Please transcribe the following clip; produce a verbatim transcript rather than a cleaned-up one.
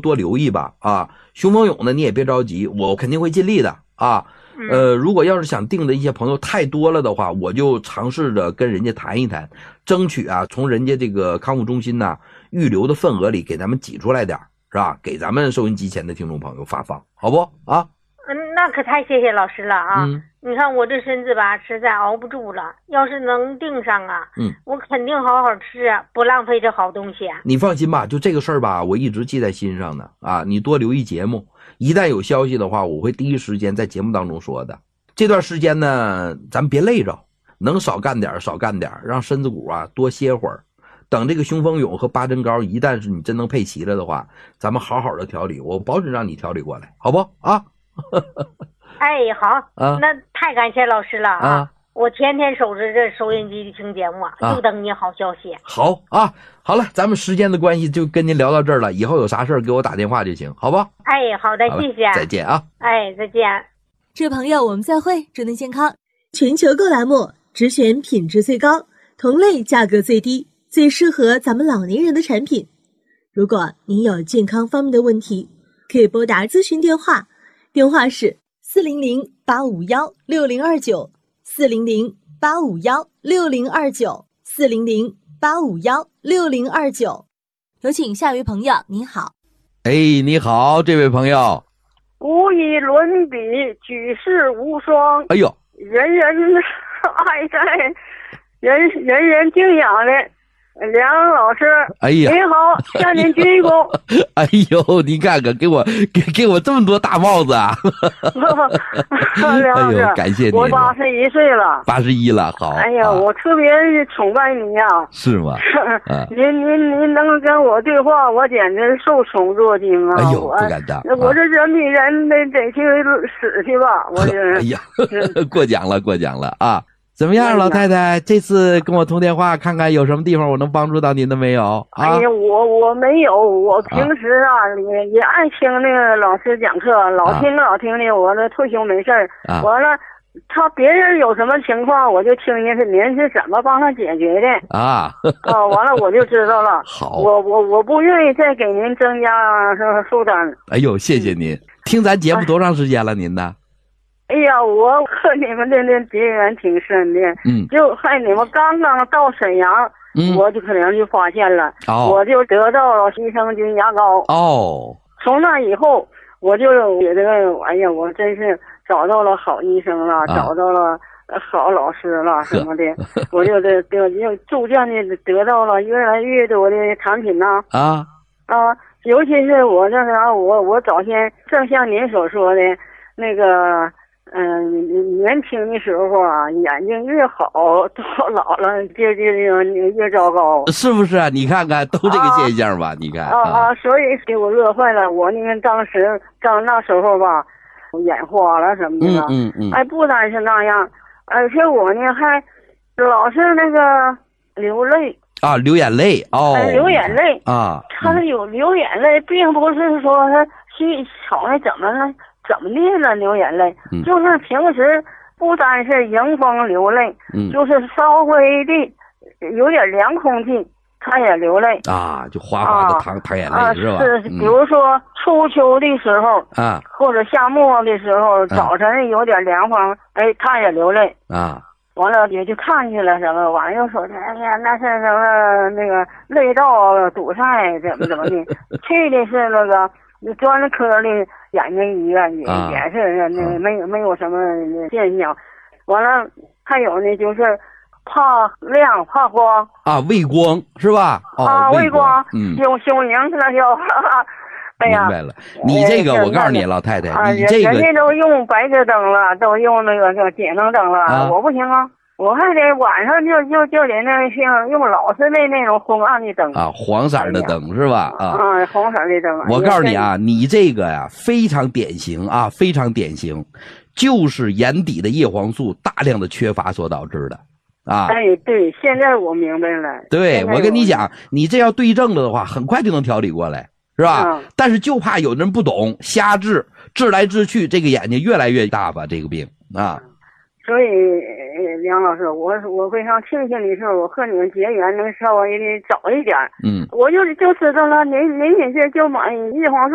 多留意吧啊。雄风勇呢你也别着急，我肯定会尽力的啊。呃，如果要是想订的一些朋友太多了的话，我就尝试着跟人家谈一谈，争取啊从人家这个康复中心呢预留的份额里给咱们挤出来点，是吧？给咱们收音机前的听众朋友发放，好不啊？ 嗯，那可太谢谢老师了啊！ 嗯， 你看我这身子吧，实在熬不住了。要是能订上啊， 嗯， 我肯定好好吃啊，不浪费这好东西啊。 你放心吧，就这个事儿吧，我一直记在心上的啊。你多留意节目，一旦有消息的话，我会第一时间在节目当中说的。这段时间呢，咱别累着，能少干点少干点，让身子骨啊多歇会儿。等这个雄风勇和八珍膏一旦是你真能配齐了的话，咱们好好的调理，我保准让你调理过来，好不啊？ 哎，好， 啊， 那太感谢老师了啊！ 啊我天天守着这收音机听节目啊， 啊就等你好消息。 好啊，好了，咱们时间的关系就跟您聊到这儿了，以后有啥事儿给我打电话就行，好吧？ 哎，好的，谢谢， 再见啊！ 哎，再见。 这位朋友，我们再会，祝您健康。全球购栏目只选品质最高、同类价格最低、最适合咱们老年人的产品。如果您有健康方面的问题，可以拨打咨询电话，电话是四零零八五幺六零二九，四零零八五幺六零二九，四零零八五幺六零二九。有请下一位朋友，您好。 哎，你好，这位朋友。 无以伦比，举世无双。 哎呦， 人人爱戴，人人人敬仰的梁老师。 哎呀， 您好，向您鞠躬。 哎呦，你看看，给我给给我这么多大帽子啊！ 梁老师， 哎呦，感谢你。 我八十一岁了， 八十一了，好。 哎呀， 啊、 我特别崇拜你呀、啊。 是吗？啊、 您您您能跟我对话，我简直受宠若惊啊！ 哎呦， 我不敢当。 我这人比人得得去死去吧，我这。 哎呀，过奖了，过奖了啊！怎么样，老太太？这次跟我通电话，看看有什么地方我能帮助到您的没有？啊、 哎呀，我我没有，我平时啊、啊、也也爱听那个老师讲课，老听老听的，我这退休没事儿。 啊、 完了，他别人有什么情况，我就听听是您是怎么帮他解决的啊。 啊，完了我就知道了。 好， 我我我不愿意再给您增加负担。 哎呦，谢谢您！听咱节目多长时间了，您呢？ 哎呀，我和你们的那结缘挺深的， 嗯， 就害你们刚刚到沈阳， 嗯， 我就可能就发现了， 哦， 我就得到了益生菌牙膏， 哦， 从那以后，我就觉得，哎呀，我真是找到了好医生了，啊、找到了好老师了什么的，我就得得就逐渐的得到了越来越多的产品呐， 啊啊，尤其是我这啥，我我早先正像您所说的那个。嗯，年轻的时候啊，眼睛越好，到老了这这这越糟糕， 是不是啊？你看看，都这个现象吧？啊、你看啊啊，所以给我乐坏了。我那个当时刚那时候吧，眼花了什么的， 嗯嗯嗯， 哎，不单是那样，而且我呢还老是那个流泪啊，流眼泪哦、 哎，流眼泪啊， 他有流眼泪，并不是说他去瞧那怎么了。怎么的了？流眼泪、嗯，就是平时不单是迎风流泪， 嗯， 就是稍微的有点凉空气，他也流泪啊，就哗哗的淌淌眼泪、 啊、 是吧？ 是，比如说初秋的时候啊， 或者夏末的时候，早晨有点凉风，啊、哎，他也流泪啊。 完了也就看去了什么，完了又说哎呀那是什么那个泪道堵塞怎么怎么的，去的是那个专科的。眼睛医院也、啊、也是那个没有、啊、没有什么现象，完了还有呢就是怕亮怕光啊，畏光是吧？哦、 啊，畏光， 嗯， 胸胸营那叫，哎呀， 明白了。你这个我告诉你，老太太， 啊、 你这个人家都用白炽灯了，都用那个叫节能灯了， 啊、 我不行啊。我还得晚上就就就得那像用老式的那种昏暗的灯啊，黄色的灯、哎、是吧？啊， 啊，黄色的灯。 我告诉你啊，你这个呀非常典型啊，非常典型，就是眼底的叶黄素大量的缺乏所导致的啊。 哎，对，现在我明白了。 对，我跟你讲，你这要对症了的话，很快就能调理过来，是吧？嗯、但是就怕有人不懂，瞎治，治来治去，这个眼睛越来越大吧，这个病啊。 所以，梁老师，我我非常庆幸的是，我和你们结缘能稍微的早一点。 嗯， 我就就知道了，您您也是就买叶黄素。